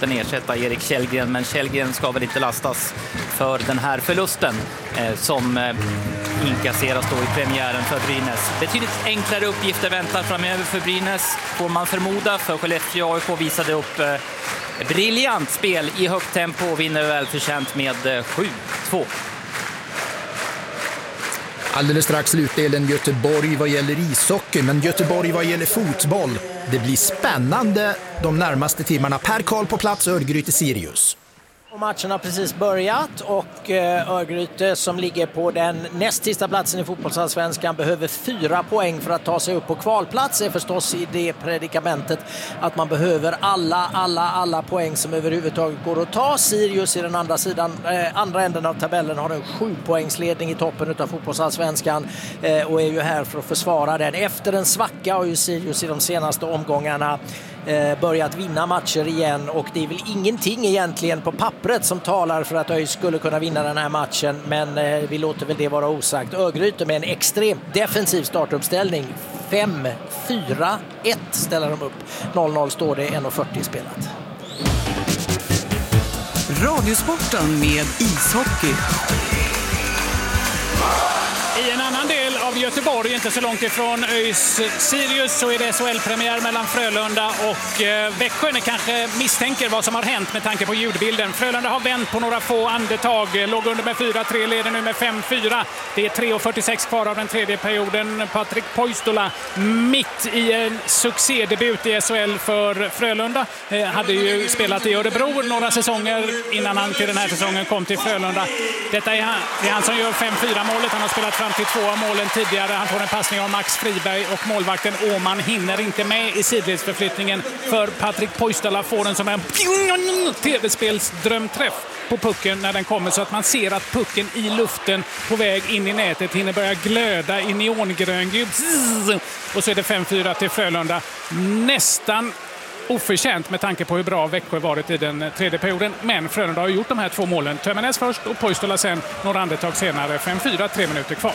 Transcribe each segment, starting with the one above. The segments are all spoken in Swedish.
målvakten ersätta Erik Källgren, men Källgren ska väl inte lastas för den här förlusten som inkasseras då i premiären för Brynäs. Betydligt enklare uppgifter väntar framöver för Brynäs, får man förmoda, för Skellefteå AIK visade upp briljant spel i högt tempo och vinner välförtjänt med 7-2. Alldeles strax slutdelen Göteborg vad gäller ishockey, men Göteborg vad gäller fotboll. Det blir spännande de närmaste timmarna. Per Karl på plats, Örgryte Sirius. Och matchen har precis börjat och Örgryte som ligger på den näst sista platsen i fotbollsallsvenskan behöver 4 poäng för att ta sig upp på kvalplats. Är förstås i det predikamentet att man behöver alla poäng som överhuvudtaget går att ta. Sirius i den andra änden av tabellen har en 7-poängsledning i toppen av fotbollsallsvenskan och är ju här för att försvara den. Efter en svacka har ju Sirius i de senaste omgångarna börjat vinna matcher igen och det är väl ingenting egentligen på pappret som talar för att ÖIS skulle kunna vinna den här matchen, men vi låter väl det vara osagt. Örgryte med en extremt defensiv startuppställning. 5-4-1 ställer de upp. 0-0 står det, 1:40 spelat. Radiosporten med ishockey. I en annan del av Göteborg, inte så långt ifrån ÖIS Sirius, så är det SHL-premiär mellan Frölunda och Växjö. Ni kanske misstänker vad som har hänt med tanke på ljudbilden. Frölunda har vänt på några få andetag. Låg under med 4-3, leder nu med 5-4. Det är 3:46 kvar av den tredje perioden. Patrik Poistola mitt i en succédebut i SHL för Frölunda. Hade ju spelat i Örebro några säsonger innan han till den här säsongen kom till Frölunda. Detta är han som gör 5-4-målet. Han har spelat fram till 2 av målen tidigare. Han får en passning av Max Friberg och målvakten Åman hinner inte med i sidledsförflyttningen, för Patrik Poistola får den som en tv-spelsdrömträff på pucken när den kommer, så att man ser att pucken i luften på väg in i nätet hinner börja glöda i neongröngul. Och så är det 5-4 till Frölunda. Nästan oförtjänt med tanke på hur bra Växjö varit i den tredje perioden. Men Frölunda har gjort de här 2 målen. Tömmernes först och Poistola sen några andetag senare. 5-4, 3 minuter kvar.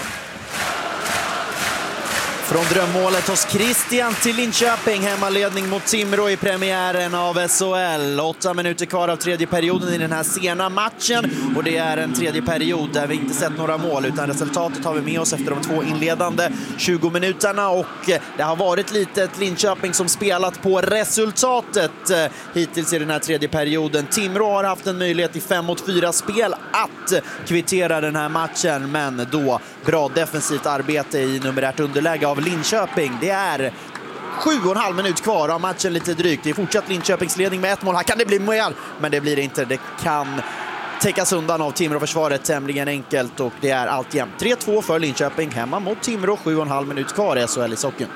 Från drömmålet hos Christian till Linköping, hemmaledning mot Timrå i premiären av SHL. 8 minuter kvar av tredje perioden i den här sena matchen, och det är en tredje period där vi inte sett några mål, utan resultatet har vi med oss efter de 2 inledande 20 minuterna, och det har varit lite ett Linköping som spelat på resultatet hittills i den här tredje perioden. Timrå har haft en möjlighet i 5-4 spel att kvittera den här matchen, men då bra defensivt arbete i numerärt underläge av Linköping. Det är 7,5 minut kvar av matchen, lite drygt. Det är fortsatt Linköpings ledning med 1 mål. Här kan det bli mål, men det blir det inte. Det kan täckas undan av Timrå-försvaret tämligen enkelt, och det är alltjämt 3-2 för Linköping hemma mot Timrå. 7,5 minut kvar i SHL i socken.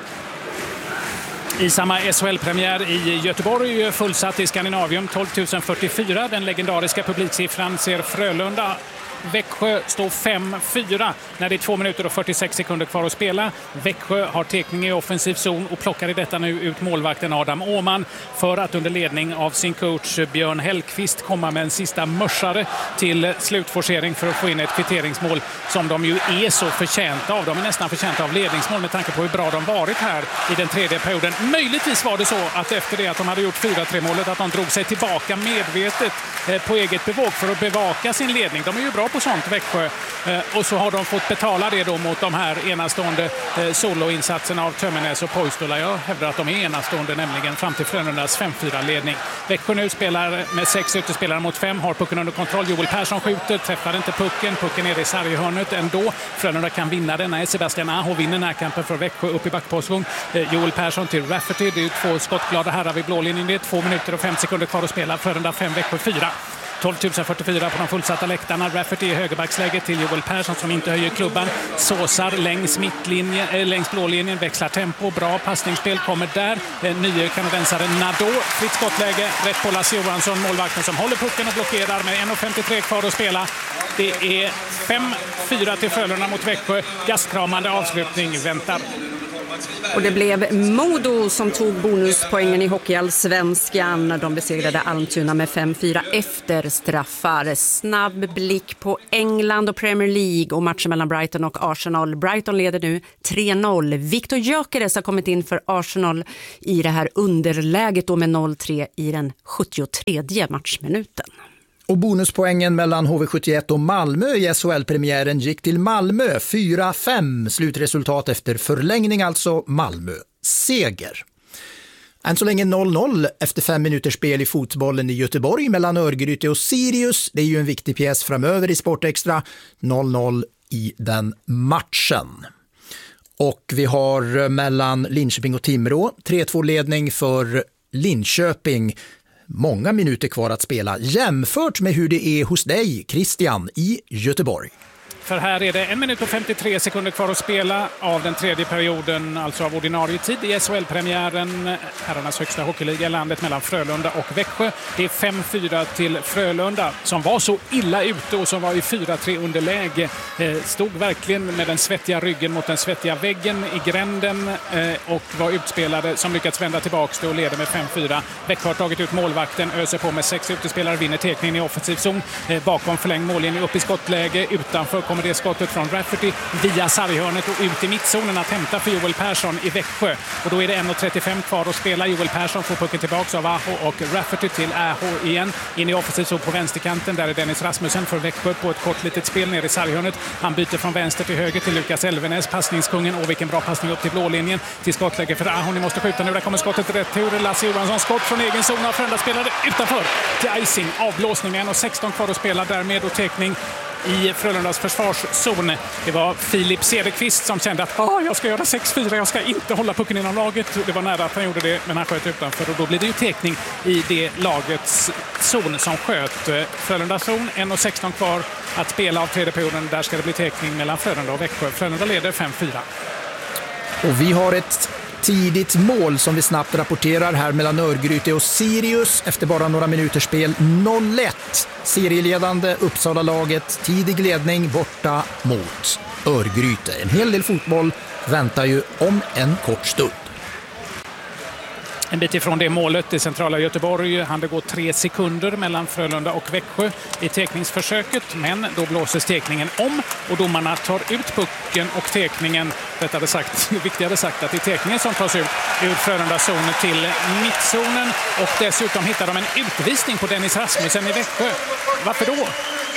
I samma SHL-premiär i Göteborg, fullsatt i Skandinavium, 12 044. Den legendariska publiksiffran ser Frölunda. Växjö står 5-4 när det är 2 minuter och 46 sekunder kvar att spela. Växjö har tekning i offensiv zon och plockar i detta nu ut målvakten Adam Åman för att under ledning av sin coach Björn Hellqvist komma med en sista mörsare till slutforcering för att få in ett kvitteringsmål som de ju är så förtjänta av. De är nästan förtjänta av ledningsmål med tanke på hur bra de varit här i den tredje perioden. Möjligtvis var det så att efter det att de hade gjort 4-3-målet att de drog sig tillbaka medvetet på eget bevåg för att bevaka sin ledning. De är ju bra på sånt, Växjö. Och så har de fått betala det då mot de här enastående soloinsatserna av Tömmernes och Poistola. Jag hävdar att de är enastående, nämligen fram till Frölundas 5-4-ledning. Växjö nu spelar med 6 utespelare mot 5, har pucken under kontroll. Joel Persson skjuter, träffar inte pucken. Pucken är i sarghörnet ändå. Frölunda kan vinna denna. Sebastian Aho vinner närkampen för Växjö upp i backposition. Joel Persson till Rafferty. Det är 2 skottglada herrar vid blålinjen. Det är 2 minuter och 5 sekunder kvar att spela. Frölunda 5, Växjö 4. 12 044 på de fullsatta läktarna. Rafferty i högerbacksläget till Joel Persson som inte höjer klubban. Såsar längs mittlinjen, längs blålinjen, växlar tempo. Bra passningsspel kommer där. Nye kanadensaren Nadeau. Fritt skottläge. Rätt på Lasse Johansson, målvakten som håller pucken och blockerar med 1:53 kvar att spela. Det är 5-4 till Frölunda mot Växjö. Gaskramande avslutning väntar. Och det blev Modo som tog bonuspoängen i Hockeyallsvenskan. De besegrade Almtuna med 5-4 efter straffar. Snabb blick på England och Premier League och matchen mellan Brighton och Arsenal. Brighton leder nu 3-0. Victor Gyökeres har kommit in för Arsenal i det här underläget då med 0-3 i den 73:e matchminuten. Och bonuspoängen mellan HV71 och Malmö i SHL-premiären gick till Malmö 4-5. Slutresultat efter förlängning, alltså Malmö seger. Än så länge 0-0 efter 5 minuters spel i fotbollen i Göteborg mellan Örgryte och Sirius. Det är ju en viktig pjäs framöver i Sportextra. 0-0 i den matchen. Och vi har mellan Linköping och Timrå 3-2-ledning för Linköping. Många minuter kvar att spela jämfört med hur det är hos dig, Christian, i Göteborg. För här är det 1 minut och 53 sekunder kvar att spela av den tredje perioden, alltså av ordinarie tid i SHL-premiären, herrarnas högsta hockeyliga i landet mellan Frölunda och Växjö. Det är 5-4 till Frölunda som var så illa ute och som var i 4-3 underläge. Stod verkligen med den svettiga ryggen mot den svettiga väggen i gränden och var utspelade som lyckats vända tillbaka och leder med 5-4. Växjö har tagit ut målvakten, öser på med 6 utespelare, vinner tekningen i offensiv zon. Bakom förlängd mållinje upp i skottläge, utanför kommer det skottet från Rafferty via sarghörnet och ut i mittzonen att hämta för Joel Persson i Växjö. Och då är det 1:35 kvar att spela. Joel Persson får pucken tillbaka av Aho och Rafferty till Aho igen. In i offensiv zon på vänsterkanten. Där är Dennis Rasmussen för Växjö på ett kort litet spel ner i sarghörnet. Han byter från vänster till höger till Lukas Elvenes. Passningskungen och vilken bra passning upp till blålinjen. Till skottläge för Aho. Ni måste skjuta nu. Där kommer skottet rätt tur. Lasse Johansson skott från egen zon av Frölunda spelare utanför till icing. Avblåsningen och 16 kvar att spela därmed och teckning i Frölundas försvarszon. Det var Filip Cederqvist som kände att jag ska göra 6-4, jag ska inte hålla pucken inom laget. Det var nära att han gjorde det, men han sköt utanför och då blir det ju tekning i det lagets zon som sköt. Frölundas zon, 1:16 kvar att spela av tredje perioden. Där ska det bli tekning mellan Frölunda och Växjö. Frölunda leder 5-4. Och vi har ett tidigt mål som vi snabbt rapporterar här mellan Örgryte och Sirius efter bara några minuters spel. 0-1. Serieledande Uppsala-laget, tidig ledning borta mot Örgryte. En hel del fotboll väntar ju om en kort stund. En bit ifrån det målet i centrala Göteborg. Han det går 3 sekunder mellan Frölunda och Växjö i tekningsförsöket. Men då blåses tekningen om och domarna tar ut pucken och tekningen, viktigare sagt att det är tekningen som tas ut ur Frölundas zon till mittzonen. Och dessutom hittar de en utvisning på Dennis Rasmussen i Växjö. Varför då?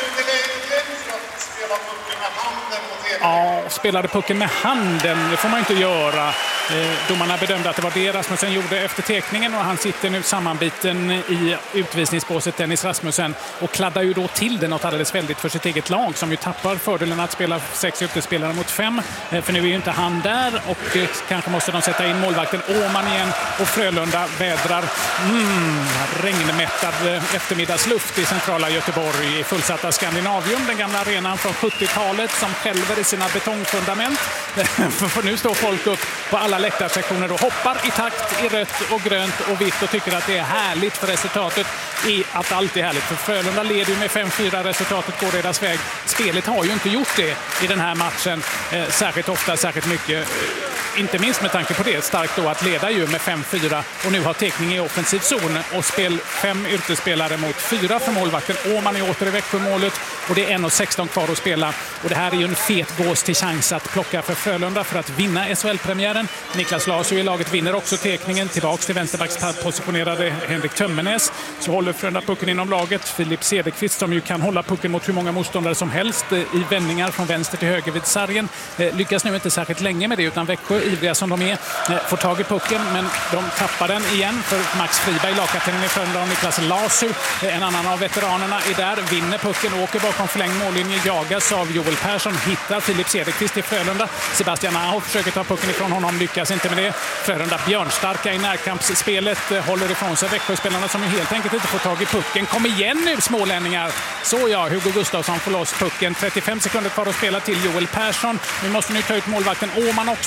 Ja, spelade pucken med handen. Det får man inte göra. Domarna bedömde att det var det Rasmussen gjorde efter tekningen och han sitter nu sammanbiten i utvisningsbåset, Dennis Rasmussen, och kladdar ju då till det något alldeles väldigt för sitt eget lag som ju tappar fördelen att spela 6 utespelare mot 5. För nu är ju inte han där och kanske måste de sätta in målvakten Åman igen och Frölunda vädrar regnmättad eftermiddagsluft i centrala Göteborg i fullsatta Skandinavium, den gamla arenan från 70-talet som skälver i sina betongfundament. För nu står folk upp på alla läktarsektioner och hoppar i takt i rött och grönt och vitt och tycker att det är härligt för resultatet är att allt är härligt. För Frölunda leder ju med 5-4, resultatet går deras väg. Spelet har ju inte gjort det i den här matchen särskilt ofta, särskilt mycket. Inte minst med tanke på det, starkt då att leda ju med 5-4 och nu har tekning i offensiv zon och spel 5 yrkesspelare mot 4 för målvakten. Åman är åter i Växjö-målet och det är 1:16 kvar att spela. Och det här är ju en fet gås till chans att plocka för Frölunda för att vinna SHL-premiären. Niklas Larsson i laget vinner också tekningen. Tillbaks till vänsterbackspositionerade Henrik Tömmernes. Så håller Frölunda pucken inom laget. Filip Cederqvist som ju kan hålla pucken mot hur många motståndare som helst i vändningar från vänster till höger vid sargen. Lyckas nu inte särskilt länge med det utan Växjö, ivriga som de är, får tag i pucken men de tappar den igen för Max Friberg, lagkaptenen i Frölunda, och Niklas Larsson, en annan av veteranerna, är där, vinner pucken, åker bakom förlängd mållinje, jagas av Joel Persson, hittar Filip Cederqvist i Frölunda. Sebastian Aho försöker ta pucken ifrån honom, lyckas inte med det. Frölunda björnstarka i närkampsspelet, håller ifrån sig Växjöspelarna som ju helt enkelt inte får tag i pucken. Kom igen nu smålänningar! Så ja, Hugo Gustafsson får loss pucken. 35 sekunder kvar att spela till Joel Persson. Vi måste nu ta ut målvakten Åman också. Nu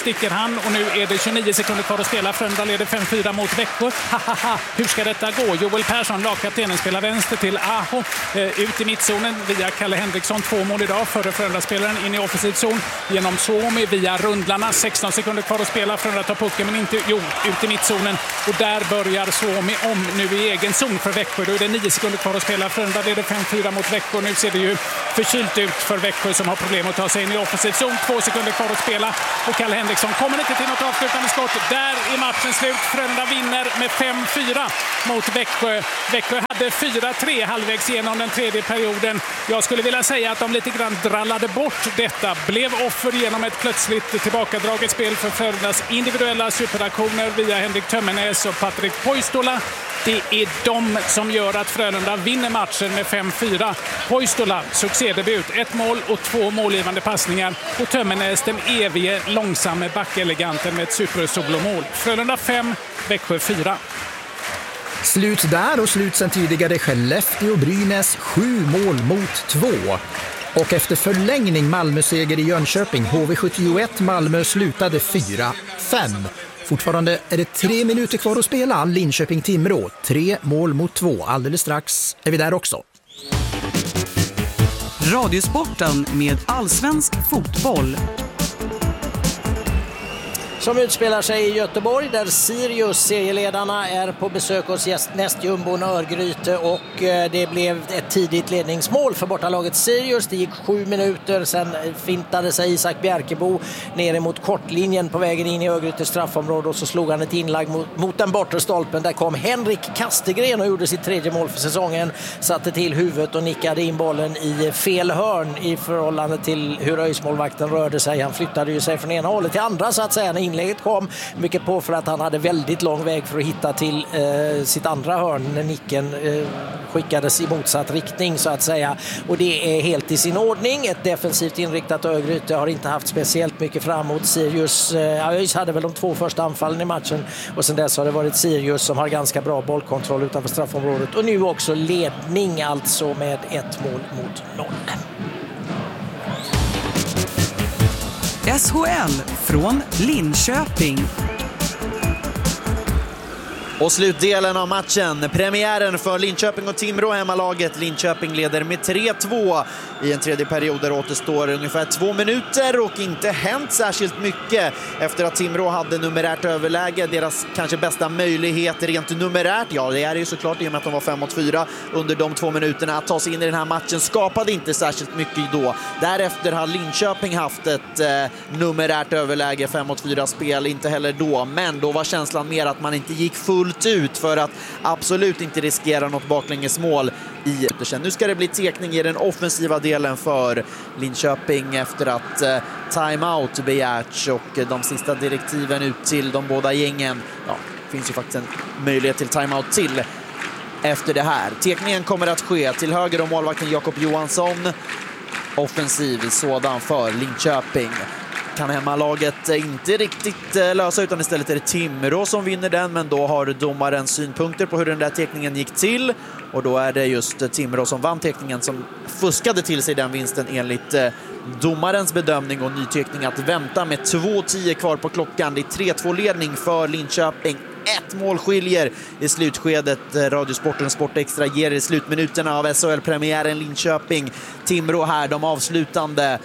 sticker han och nu är det 29 sekunder kvar att spela. Frölunda leder 5-4 mot Växjö. Hur ska detta gå? Joel Persson, lagkaptenen, spelar vänster till Aho. Ut i mittzonen via Kalle Henriksson. 2 mål idag före Frölunda-spelaren in i offensiv zon. Genom Suomi via rundlarna. 16 sekunder kvar att spela. Frölunda tar pucken men inte ut i mittzonen. Och där börjar Suomi om nu i egen zon för Växjö. Då är det 9 sekunder kvar att spela. Frölunda leder 5-4 mot Växjö. Nu ser det ju förkylt ut för Växjö som har problem att ta sig in i offensiv zon. 2 sekunder kvar att spela. Och Kalle Henriksson kommer inte till något avslutande skott. Där är matchen slut. Frölunda vinner med 5-4 mot Växjö. Växjö hade 4-3 halvvägs igenom den tredje perioden. Jag skulle vilja säga att de lite grann drallade bort detta. Blev offer genom ett plötsligt tillbakadraget spel för Frölundas individuella superaktioner via Henrik Tömmernes och Patrik Poistola. Det är de som gör att Frölunda vinner matchen med 5-4. Poistola, succédebut, 1 mål och 2 målgivande passningar. Och Tömmernes, den evige långsamme backeleganten med ett supersolomål. Frölunda 5, Växjö 4. Slut där och slut sen tidigare Skellefteå Brynäs 7 mål mot 2. Och efter förlängning Malmö-seger i Jönköping. HV71 Malmö slutade 4-5. Fortfarande är det 3 minuter kvar att spela. Linköping-Timrå 3 mål mot 2. Alldeles strax är vi där också. Radiosporten med allsvensk fotboll. Som utspelar sig i Göteborg där Sirius, serieledarna, är på besök hos nästjumbon Örgryte och det blev ett tidigt ledningsmål för bortalaget Sirius. Det gick 7 minuter, sen fintade sig Isak Bjerkebo ner emot kortlinjen på vägen in i Örgrytes straffområde och så slog han ett inlag mot den bortre stolpen. Där kom Henrik Kastegren och gjorde sitt 3:e mål för säsongen, satte till huvudet och nickade in bollen i fel hörn i förhållande till hur Öjsmålvakten rörde sig. Han flyttade ju sig från ena hållet till andra så att säga när inlägget kom, mycket på för att han hade väldigt lång väg för att hitta till sitt andra hörn när nicken skickades i motsatt riktning så att säga, och det är helt i sin ordning. Ett defensivt inriktat Örgryte har inte haft speciellt mycket framåt. Sirius hade väl de 2 första anfallen i matchen och sen dess har det varit Sirius som har ganska bra bollkontroll utanför straffområdet och nu också ledning alltså med 1 mål mot 0. SHL från Linköping. Och slutdelen av matchen, premiären för Linköping och Timrå, hemmalaget. Linköping leder med 3-2 i en tredje period där återstår ungefär 2 minuter och inte hänt särskilt mycket efter att Timrå hade numerärt överläge. Deras kanske bästa möjlighet rent numerärt, ja det är ju såklart i och med att de var 5-4 under de 2 minuterna att ta sig in i den här matchen, skapade inte särskilt mycket då. Därefter har Linköping haft ett numerärt överläge, 5-4 spel, inte heller då, men då var känslan mer att man inte gick fullt ut för att absolut inte riskera något baklängesmål i. Nu ska det bli tekning i den offensiva delen för Linköping efter att timeout begärts och de sista direktiven ut till de båda gängen. Ja, det finns ju faktiskt en möjlighet till timeout till efter det här. Tekningen kommer att ske till höger om målvakten Jakob Johansson. Offensiv sådan för Linköping. Kan hemmalaget inte riktigt lösa utan istället är det Timrå som vinner den, men då har domaren synpunkter på hur den där tekningen gick till och då är det just Timrå som vann tekningen som fuskade till sig den vinsten enligt domarens bedömning och ny tekning att vänta med 2:10 kvar på klockan. Det är 3-2-ledning för Linköping. 1 mål skiljer i slutskedet. Radiosporten Sportextra ger i slutminuterna av SHL-premiären Linköping. Timrå här, de avslutande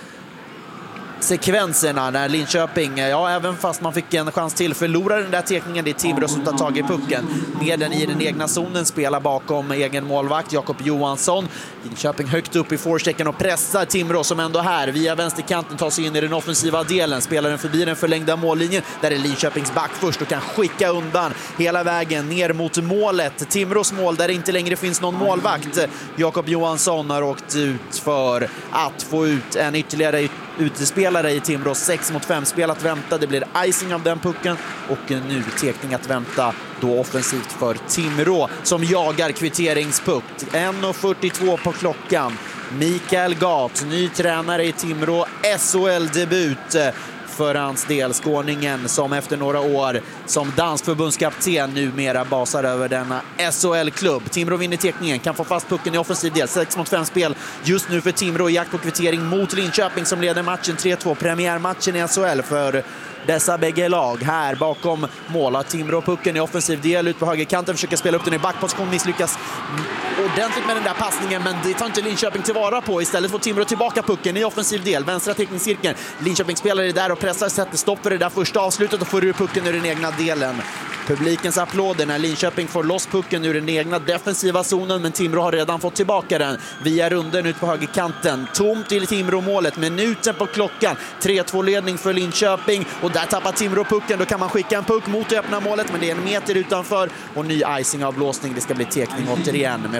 sekvenserna när Linköping, ja även fast man fick en chans till, förlorar den där tekningen. Det är Timrå som tar tag i pucken. Med den i den egna zonen, spelar bakom egen målvakt Jakob Johansson. Linköping högt upp i forchecken och pressar Timrå som ändå här via vänsterkanten tar sig in i den offensiva delen. Spelar den förbi den förlängda mållinjen. Där är Linköpings back först och kan skicka undan hela vägen ner mot målet. Timrås mål där det inte längre finns någon målvakt. Jakob Johansson har åkt ut för att få ut en ytterligare utespelare i Timrå. 6-5 spel att vänta. Det blir icing av den pucken och nu tekning att vänta då offensivt för Timrå som jagar kvitteringspuck. 1:42 på klockan. Mikael Gat, ny tränare i Timrå, SHL-debut för hans del, skåningen som efter några år som dansk förbundskapten numera basar över denna SHL-klubb. Timrå vinner tekningen, kan få fast pucken i offensiv del. 6-5 spel just nu för Timrå, jakt på kvittering mot Linköping som leder matchen 3-2. Premiärmatchen i SHL för dessa bägge lag. Här bakom mål har Timrå pucken i offensiv del ut på högerkanten, försöker spela upp den i backposition, misslyckas ordentligt med den där passningen, men det tar inte Linköping tillvara på. Istället får Timrå tillbaka pucken i offensiv del, vänstra teckningscirkeln. Linköping spelar det där och pressar, sätter stopp för det där första avslutet och får ur pucken ur den egna delen. Publikens applåder när Linköping får loss pucken ur den egna defensiva zonen, men Timrå har redan fått tillbaka den via runden ut på högerkanten. Tomt till Timrå-målet, minuten på klockan. 3-2-ledning för Linköping och där tappar Timrå pucken. Då kan man skicka en puck mot det öppna målet, men det är en meter utanför och ny icing-avblåsning. Det ska bli tekning återigen med